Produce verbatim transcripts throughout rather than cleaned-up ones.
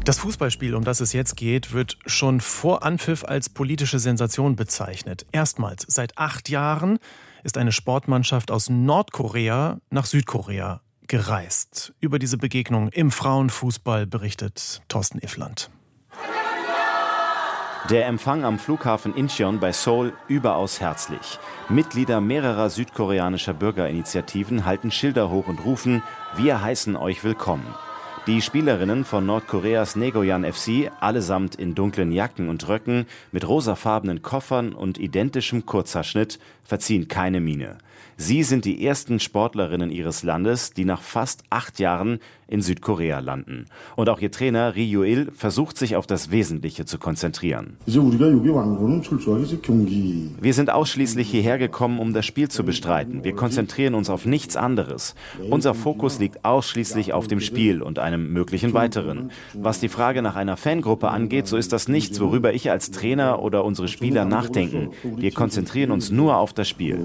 Das Fußballspiel, um das es jetzt geht, wird schon vor Anpfiff als politische Sensation bezeichnet. Erstmals seit acht Jahren ist eine Sportmannschaft aus Nordkorea nach Südkorea gereist. Über diese Begegnung im Frauenfußball berichtet Thorsten Iffland. Der Empfang am Flughafen Incheon bei Seoul überaus herzlich. Mitglieder mehrerer südkoreanischer Bürgerinitiativen halten Schilder hoch und rufen: Wir heißen euch willkommen. Die Spielerinnen von Nordkoreas Naegoyan F C, allesamt in dunklen Jacken und Röcken, mit rosafarbenen Koffern und identischem Kurzhaarschnitt, verziehen keine Miene. Sie sind die ersten Sportlerinnen ihres Landes, die nach fast acht Jahren in Südkorea landen. Und auch ihr Trainer Ri Yu-il versucht, sich auf das Wesentliche zu konzentrieren. Wir sind ausschließlich hierher gekommen, um das Spiel zu bestreiten. Wir konzentrieren uns auf nichts anderes. Unser Fokus liegt ausschließlich auf dem Spiel und einem möglichen weiteren. Was die Frage nach einer Fangruppe angeht, so ist das nichts, worüber ich als Trainer oder unsere Spieler nachdenken. Wir konzentrieren uns nur auf das Spiel.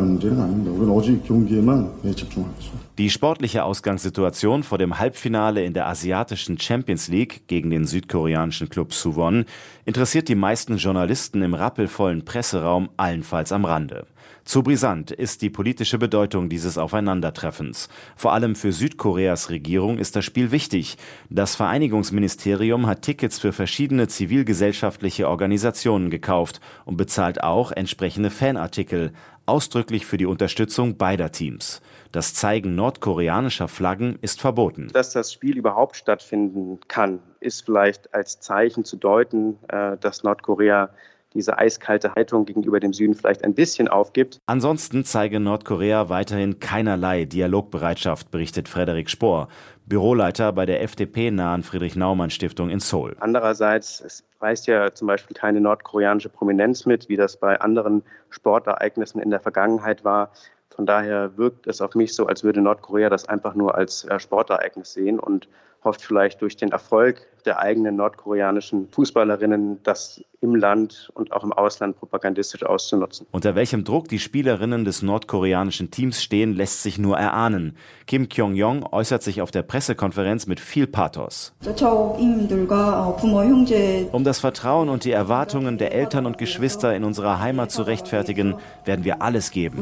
Die sportliche Ausgangssituation vor dem Halbfinale in der asiatischen Champions League gegen den südkoreanischen Klub Suwon interessiert die meisten Journalisten im rappelvollen Presseraum allenfalls am Rande. Zu brisant ist die politische Bedeutung dieses Aufeinandertreffens. Vor allem für Südkoreas Regierung ist das Spiel wichtig. Das Vereinigungsministerium hat Tickets für verschiedene zivilgesellschaftliche Organisationen gekauft und bezahlt auch entsprechende Fanartikel, ausdrücklich für die Unterstützung beider Teams. Das Zeigen nordkoreanischer Flaggen ist verboten. Dass das Spiel überhaupt stattfinden kann, ist vielleicht als Zeichen zu deuten, dass Nordkorea diese eiskalte Haltung gegenüber dem Süden vielleicht ein bisschen aufgibt. Ansonsten zeige Nordkorea weiterhin keinerlei Dialogbereitschaft, berichtet Frederik Spohr, Büroleiter bei der F D P-nahen Friedrich-Naumann-Stiftung in Seoul. Andererseits, es reist ja zum Beispiel keine nordkoreanische Prominenz mit, wie das bei anderen Sportereignissen in der Vergangenheit war. Von daher wirkt es auf mich so, als würde Nordkorea das einfach nur als Sportereignis sehen und hofft vielleicht durch den Erfolg der eigenen nordkoreanischen Fußballerinnen, das im Land und auch im Ausland propagandistisch auszunutzen. Unter welchem Druck die Spielerinnen des nordkoreanischen Teams stehen, lässt sich nur erahnen. Kim Kyung-jong äußert sich auf der Pressekonferenz mit viel Pathos. Um das Vertrauen und die Erwartungen der Eltern und Geschwister in unserer Heimat zu rechtfertigen, werden wir alles geben.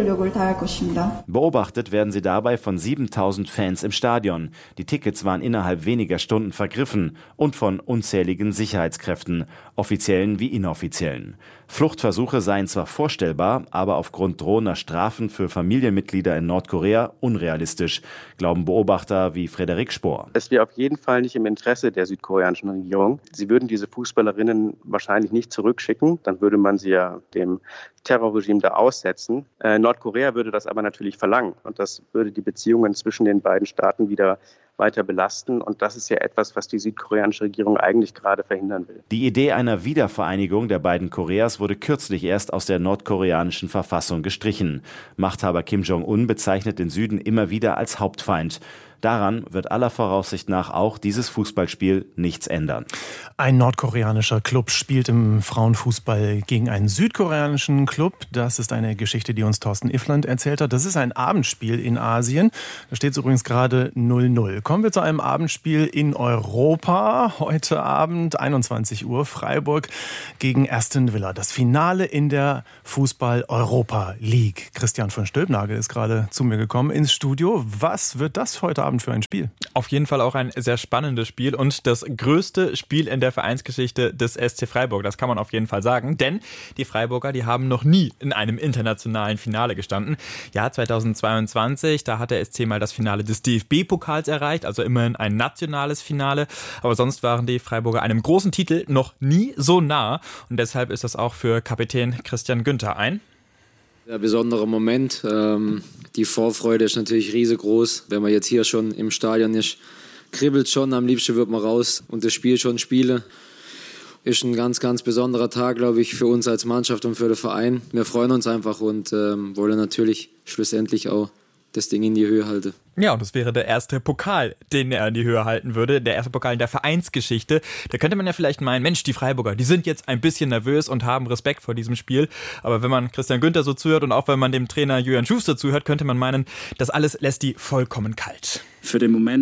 Beobachtet werden sie dabei von siebentausend Fans im Stadion. Die Tickets waren innerhalb weniger Stunden vergriffen und von unzähligen Sicherheitskräften, offiziellen wie inoffiziellen. Fluchtversuche seien zwar vorstellbar, aber aufgrund drohender Strafen für Familienmitglieder in Nordkorea unrealistisch, glauben Beobachter wie Frederik Spohr. Es wäre auf jeden Fall nicht im Interesse der südkoreanischen Regierung. Sie würden diese Fußballerinnen wahrscheinlich nicht zurückschicken, dann würde man sie ja dem Terrorregime da aussetzen. Äh, Nordkorea würde das aber natürlich verlangen und das würde die Beziehungen zwischen den beiden Staaten wieder weiter belasten. Und das ist ja etwas, was die südkoreanische Regierung eigentlich gerade verhindern will. Die Idee einer Wiedervereinigung der beiden Koreas wurde kürzlich erst aus der nordkoreanischen Verfassung gestrichen. Machthaber Kim Jong-un bezeichnet den Süden immer wieder als Hauptfeind. Daran wird aller Voraussicht nach auch dieses Fußballspiel nichts ändern. Ein nordkoreanischer Club spielt im Frauenfußball gegen einen südkoreanischen Club. Das ist eine Geschichte, die uns Thorsten Iffland erzählt hat. Das ist ein Abendspiel in Asien. Da steht es übrigens gerade null null. Kommen wir zu einem Abendspiel in Europa. Heute Abend, einundzwanzig Uhr, Freiburg gegen Aston Villa. Das Finale in der Fußball-Europa League. Christian von Stülpnagel ist gerade zu mir gekommen ins Studio. Was wird das heute Abend für ein Spiel? Auf jeden Fall auch ein sehr spannendes Spiel und das größte Spiel in der Vereinsgeschichte des S C Freiburg. Das kann man auf jeden Fall sagen, denn die Freiburger, die haben noch nie in einem internationalen Finale gestanden. Ja, zweitausendzweiundzwanzig, da hat der S C mal das Finale des D F B-Pokals erreicht, also immerhin ein nationales Finale. Aber sonst waren die Freiburger einem großen Titel noch nie so nah und deshalb ist das auch für Kapitän Christian Günther ein ein besonderer Moment. Ähm, die Vorfreude ist natürlich riesengroß. Wenn man jetzt hier schon im Stadion ist, kribbelt schon. Am liebsten wird man raus und das Spiel schon spielen. Ist ein ganz, ganz besonderer Tag, glaube ich, für uns als Mannschaft und für den Verein. Wir freuen uns einfach und ähm, wollen natürlich schlussendlich auch das Ding in die Höhe halten. Ja, und das wäre der erste Pokal, den er in die Höhe halten würde. Der erste Pokal in der Vereinsgeschichte. Da könnte man ja vielleicht meinen, Mensch, die Freiburger, die sind jetzt ein bisschen nervös und haben Respekt vor diesem Spiel. Aber wenn man Christian Günther so zuhört und auch wenn man dem Trainer Julian Schuster zuhört, könnte man meinen, das alles lässt die vollkommen kalt. Für den Moment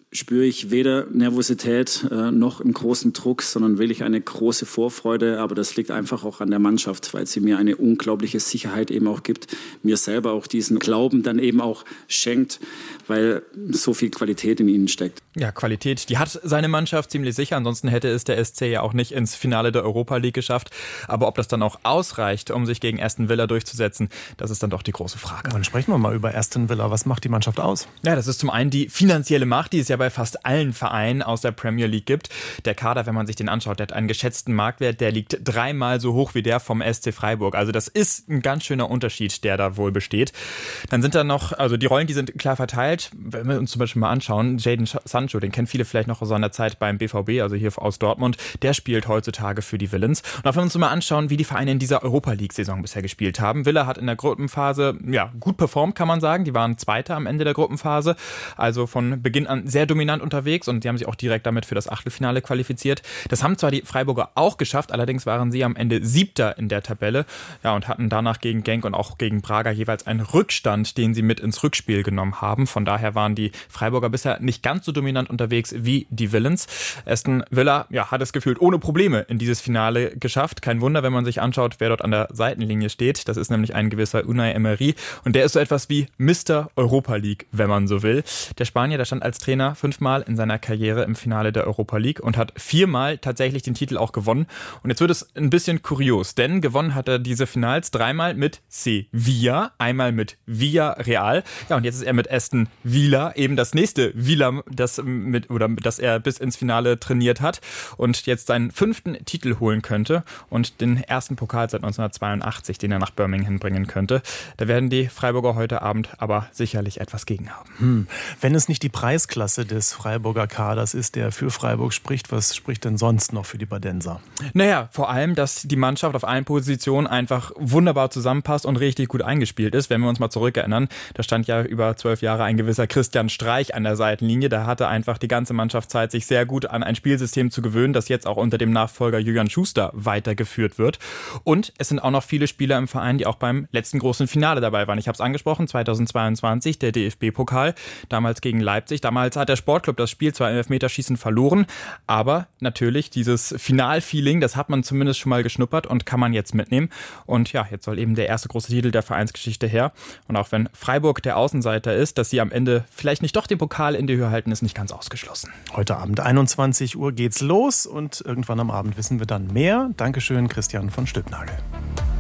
spüre ich weder Nervosität äh, noch einen großen Druck, sondern wirklich eine große Vorfreude. Aber das liegt einfach auch an der Mannschaft, weil sie mir eine unglaubliche Sicherheit eben auch gibt, mir selber auch diesen Glauben dann eben auch schenkt, weil so viel Qualität in ihnen steckt. Ja, Qualität, die hat seine Mannschaft ziemlich sicher. Ansonsten hätte es der S C ja auch nicht ins Finale der Europa League geschafft. Aber ob das dann auch ausreicht, um sich gegen Aston Villa durchzusetzen, das ist dann doch die große Frage. Dann sprechen wir mal über Aston Villa. Was macht die Mannschaft aus? Ja, das ist zum einen die finanzielle Macht, die es ja bei fast allen Vereinen aus der Premier League gibt. Der Kader, wenn man sich den anschaut, der hat einen geschätzten Marktwert, der liegt dreimal so hoch wie der vom S C Freiburg. Also das ist ein ganz schöner Unterschied, der da wohl besteht. Dann sind da noch, also die Rollen, die sind klar verteilt. Wenn wir uns zum Beispiel mal anschauen, Jadon Sancho, den kennen viele vielleicht noch aus seiner Zeit beim B V B, also hier aus Dortmund, der spielt heutzutage für die Villains. Und auch wenn wir uns mal anschauen, wie die Vereine in dieser Europa League-Saison bisher gespielt haben. Villa hat in der Gruppenphase ja gut performt, kann man sagen. Die waren Zweiter am Ende der Gruppenphase, also von Beginn an sehr dominant unterwegs und die haben sich auch direkt damit für das Achtelfinale qualifiziert. Das haben zwar die Freiburger auch geschafft, allerdings waren sie am Ende Siebter in der Tabelle, ja, und hatten danach gegen Genk und auch gegen Braga jeweils einen Rückstand, den sie mit ins Rückspiel genommen haben. Von daher waren die Freiburger bisher nicht ganz so dominant unterwegs wie die Villains. Aston Villa ja, hat es gefühlt ohne Probleme in dieses Finale geschafft. Kein Wunder, wenn man sich anschaut, wer dort an der Seitenlinie steht. Das ist nämlich ein gewisser Unai Emery und der ist so etwas wie Mister Europa League, wenn man so will. Der Spanier, der stand als Trainer fünfmal in seiner Karriere im Finale der Europa League und hat viermal tatsächlich den Titel auch gewonnen. Und jetzt wird es ein bisschen kurios, denn gewonnen hat er diese Finals dreimal mit Sevilla, einmal mit Villarreal. Ja, und jetzt ist er mit Aston Villa eben das nächste Villa, das mit oder das er bis ins Finale trainiert hat und jetzt seinen fünften Titel holen könnte und den ersten Pokal seit neunzehnhundertzweiundachtzig, den er nach Birmingham bringen könnte. Da werden die Freiburger heute Abend aber sicherlich etwas gegen haben. Hm. Wenn es nicht die Preisklasse des Freiburger Kaders ist, der für Freiburg spricht, was spricht denn sonst noch für die Badenser? Naja, vor allem, dass die Mannschaft auf allen Positionen einfach wunderbar zusammenpasst und richtig gut eingespielt ist. Wenn wir uns mal zurückerinnern, da stand ja über zwölf Jahre ein gewisser Christian Streich an der Seitenlinie. Da hatte einfach die ganze Mannschaft Zeit, sich sehr gut an ein Spielsystem zu gewöhnen, das jetzt auch unter dem Nachfolger Julian Schuster weitergeführt wird. Und es sind auch noch viele Spieler im Verein, die auch beim letzten großen Finale dabei waren. Ich habe es angesprochen, zweitausendzweiundzwanzig, der D F B-Pokal, damals gegen Leipzig. Damals hat der Sportclub das Spiel zwar im Elfmeterschießen verloren, aber natürlich dieses Finalfeeling, das hat man zumindest schon mal geschnuppert und kann man jetzt mitnehmen. Und ja, jetzt soll eben der erste große Titel der Vereinsgeschichte her. Und auch wenn Freiburg der Außenseiter ist, dass sie am Ende vielleicht nicht doch den Pokal in die Höhe halten, ist nicht ganz ausgeschlossen. Heute Abend einundzwanzig Uhr geht's los und irgendwann am Abend wissen wir dann mehr. Dankeschön, Christian von Stülpnagel.